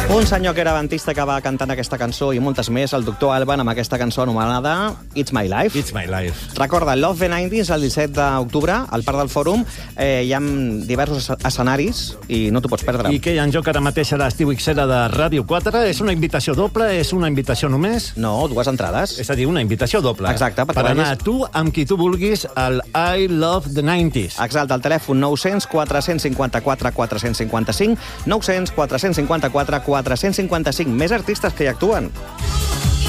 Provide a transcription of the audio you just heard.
Un senyor que era adventista que va cantant aquesta cançó i moltes més, el doctor Alban, amb aquesta cançó anomenada It's My Life. It's My Life. Recorda, Love the 90s, el 17 d'octubre, al Parc del Fòrum, hi ha diversos escenaris i no t'ho pots perdre. I què hi ha en joc ara mateix a l'Estiu Xera de Ràdio 4? És una invitació doble? És una invitació només? No, dues entrades. És a dir, una invitació doble. Exacte. Per anar tu amb qui tu vulguis al I Love the 90s. Exacte, al telèfon 900 454 455, 900 454 455. Més artistes que hi actuen.